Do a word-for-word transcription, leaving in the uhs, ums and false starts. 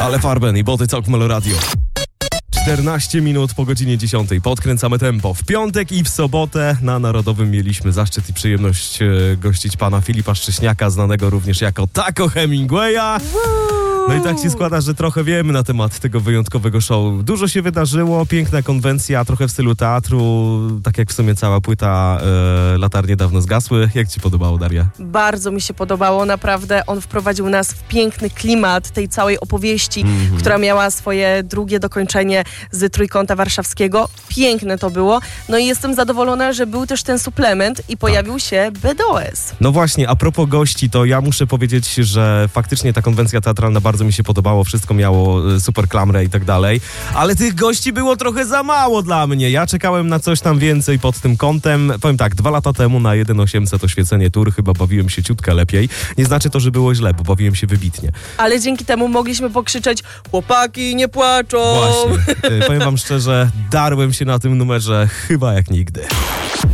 Ale Farben i Boty Całk Melo Radio. czternaście minut po godzinie dziesiątej. Podkręcamy tempo. W piątek i w sobotę na Narodowym mieliśmy zaszczyt i przyjemność e, gościć pana Filipa Szcześniaka, znanego również jako Taco Hemingwaya. No i tak się składa, że trochę wiemy na temat tego wyjątkowego show. Dużo się wydarzyło, piękna konwencja, trochę w stylu teatru, tak jak w sumie cała płyta e, Latarnie dawno zgasły. Jak ci podobało, Daria? Bardzo mi się podobało, naprawdę. On wprowadził nas w piękny klimat tej całej opowieści, mm-hmm. która miała swoje drugie dokończenie z Trójkąta Warszawskiego. Piękne to było. No i jestem zadowolona, że był też ten suplement i pojawił tak. się B D O S. No właśnie, a propos gości, to ja muszę powiedzieć, że faktycznie ta konwencja teatralna bardzo mi się podobało, wszystko miało super klamrę i tak dalej, ale tych gości było trochę za mało dla mnie. Ja czekałem na coś tam więcej pod tym kątem. Powiem tak, dwa lata temu na jeden osiemset oświecenie Tour chyba bawiłem się ciutkę lepiej. Nie znaczy to, że było źle, bo bawiłem się wybitnie. Ale dzięki temu mogliśmy pokrzyczeć: chłopaki nie płaczą! Właśnie. Powiem wam szczerze, darłem się na tym numerze chyba jak nigdy.